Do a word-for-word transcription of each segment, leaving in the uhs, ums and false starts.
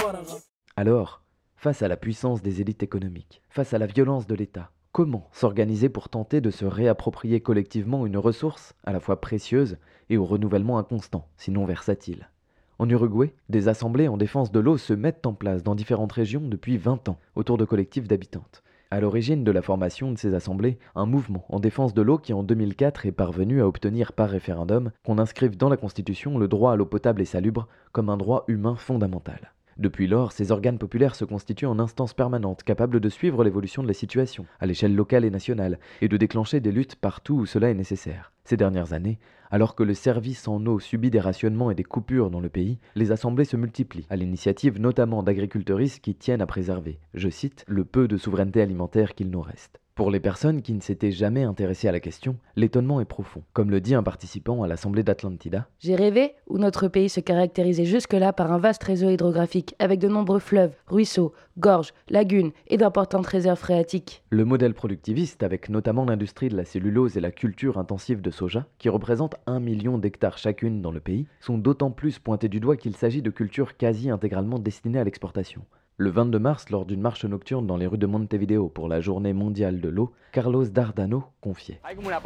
Alors, face à la puissance des élites économiques, face à la violence de l'État, comment s'organiser pour tenter de se réapproprier collectivement une ressource à la fois précieuse et au renouvellement inconstant, sinon versatile ? En Uruguay, des assemblées en défense de l'eau se mettent en place dans différentes régions depuis vingt ans, autour de collectifs d'habitantes. À l'origine de la formation de ces assemblées, un mouvement en défense de l'eau qui en deux mille quatre est parvenu à obtenir par référendum qu'on inscrive dans la Constitution le droit à l'eau potable et salubre comme un droit humain fondamental. Depuis lors, ces organes populaires se constituent en instances permanentes capables de suivre l'évolution de la situation, à l'échelle locale et nationale, et de déclencher des luttes partout où cela est nécessaire. Ces dernières années, alors que le service en eau subit des rationnements et des coupures dans le pays, les assemblées se multiplient, à l'initiative notamment d'agriculteuristes qui tiennent à préserver, je cite, le peu de souveraineté alimentaire qu'il nous reste. Pour les personnes qui ne s'étaient jamais intéressées à la question, l'étonnement est profond. Comme le dit un participant à l'Assemblée d'Atlantida, « J'ai rêvé où notre pays se caractérisait jusque-là par un vaste réseau hydrographique, avec de nombreux fleuves, ruisseaux, gorges, lagunes et d'importantes réserves phréatiques. » Le modèle productiviste, avec notamment l'industrie de la cellulose et la culture intensive de soja, qui représentent un million d'hectares chacune dans le pays, sont d'autant plus pointés du doigt qu'il s'agit de cultures quasi intégralement destinées à l'exportation. Le vingt-deux mars, lors d'une marche nocturne dans les rues de Montevideo pour la journée mondiale de l'eau, Carlos Dardano confiait.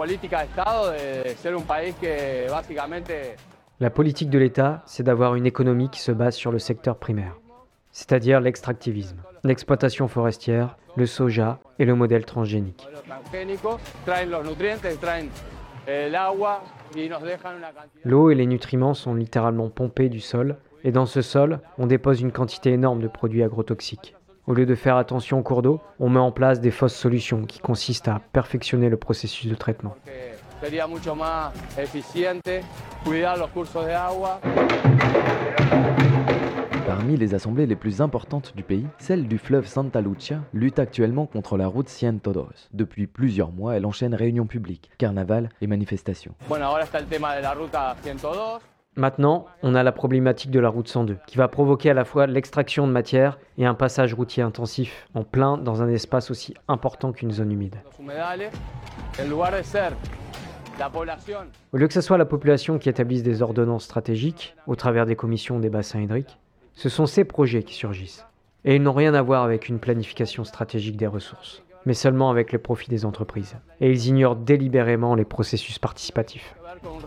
La politique de l'État, c'est d'avoir une économie qui se base sur le secteur primaire, c'est-à-dire l'extractivisme, l'exploitation forestière, le soja et le modèle transgénique. L'eau et les nutriments sont littéralement pompés du sol, et dans ce sol, on dépose une quantité énorme de produits agrotoxiques. Au lieu de faire attention aux cours d'eau, on met en place des fausses solutions qui consistent à perfectionner le processus de traitement. Parmi les assemblées les plus importantes du pays, celle du fleuve Santa Lucia lutte actuellement contre la route cent deux. Depuis plusieurs mois, elle enchaîne réunions publiques, carnaval et manifestations. Maintenant, on a la problématique de la route cent deux, qui va provoquer à la fois l'extraction de matière et un passage routier intensif, en plein dans un espace aussi important qu'une zone humide. Au lieu que ce soit la population qui établisse des ordonnances stratégiques, au travers des commissions des bassins hydriques, ce sont ces projets qui surgissent. Et ils n'ont rien à voir avec une planification stratégique des ressources, mais seulement avec les profits des entreprises. Et ils ignorent délibérément les processus participatifs.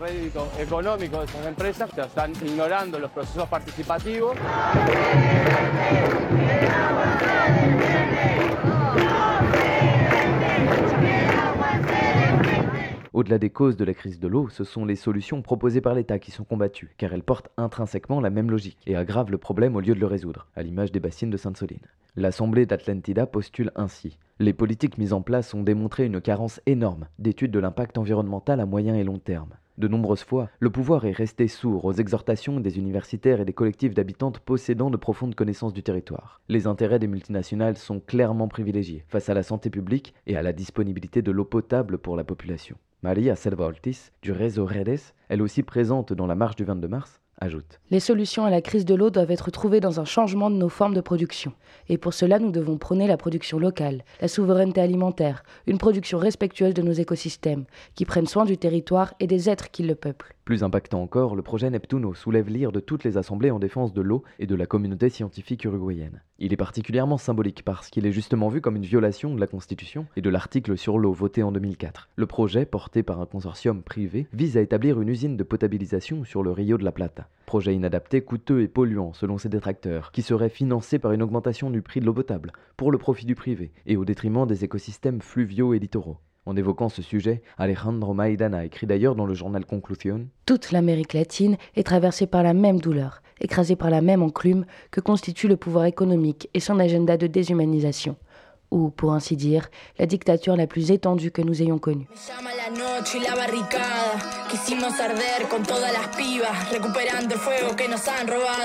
Au-delà des causes de la crise de l'eau, ce sont les solutions proposées par l'État qui sont combattues, car elles portent intrinsèquement la même logique et aggravent le problème au lieu de le résoudre, à l'image des bassines de Sainte-Soline. L'Assemblée d'Atlantida postule ainsi. Les politiques mises en place ont démontré une carence énorme d'études de l'impact environnemental à moyen et long terme. De nombreuses fois, le pouvoir est resté sourd aux exhortations des universitaires et des collectifs d'habitantes possédant de profondes connaissances du territoire. Les intérêts des multinationales sont clairement privilégiés face à la santé publique et à la disponibilité de l'eau potable pour la population. Maria Selva Ortiz, du réseau Redes, elle aussi présente dans la marche du vingt-deux mars, ajoute. Les solutions à la crise de l'eau doivent être trouvées dans un changement de nos formes de production. Et pour cela, nous devons prôner la production locale, la souveraineté alimentaire, une production respectueuse de nos écosystèmes, qui prenne soin du territoire et des êtres qui le peuplent. Plus impactant encore, le projet Neptuno soulève l'ire de toutes les assemblées en défense de l'eau et de la communauté scientifique uruguayenne. Il est particulièrement symbolique parce qu'il est justement vu comme une violation de la Constitution et de l'article sur l'eau voté en deux mille quatre. Le projet, porté par un consortium privé, vise à établir une usine de potabilisation sur le Rio de la Plata. Projet inadapté, coûteux et polluant selon ses détracteurs, qui serait financé par une augmentation du prix de l'eau potable, pour le profit du privé et au détriment des écosystèmes fluviaux et littoraux. En évoquant ce sujet, Alejandro Maidana écrit d'ailleurs dans le journal Conclusion « Toute l'Amérique latine est traversée par la même douleur, écrasée par la même enclume que constitue le pouvoir économique et son agenda de déshumanisation. Ou, pour ainsi dire, la dictature la plus étendue que nous ayons connue. »